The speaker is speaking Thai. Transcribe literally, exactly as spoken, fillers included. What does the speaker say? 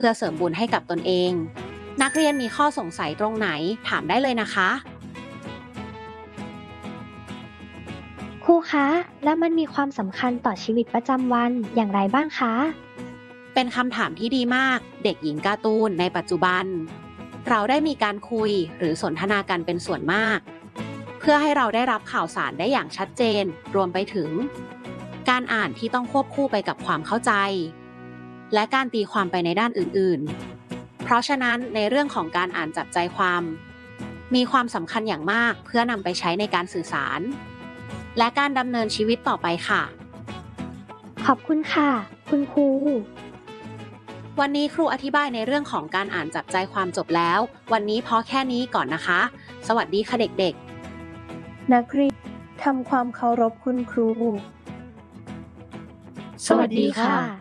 พื่อเสริมบุญให้กับตนเอง นักเรียนมีข้อสงสัยตรงไหนถามได้เลยนะคะครูคะแล้วมันมีความสำคัญต่อชีวิตประจำวันอย่างไรบ้างคะเป็นคำถามที่ดีมากเด็กหญิงการ์ตูนในปัจจุบันเราได้มีการคุยหรือสนทนากันเป็นส่วนมากเพื่อให้เราได้รับข่าวสารได้อย่างชัดเจนรวมไปถึงการอ่านที่ต้องควบคู่ไปกับความเข้าใจและการตีความไปในด้านอื่นๆเพราะฉะนั้นในเรื่องของการอ่านจับใจความมีความสำคัญอย่างมากเพื่อนำไปใช้ในการสื่อสารและการดำเนินชีวิตต่อไปค่ะขอบคุณค่ะคุณครูวันนี้ครูอธิบายในเรื่องของการอ่านจับใจความจบแล้ววันนี้พอแค่นี้ก่อนนะคะสวัสดีค่ะเด็กๆนักเรียนทำความเคารพคุณครูสวัสดีค่ะ